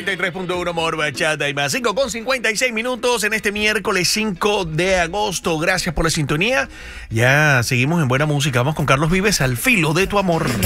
93.1 Amor, Bachata y más. 5:56 en este miércoles 5 de agosto. Gracias por la sintonía. Ya seguimos en buena música. Vamos con Carlos Vives, Al filo de tu amor.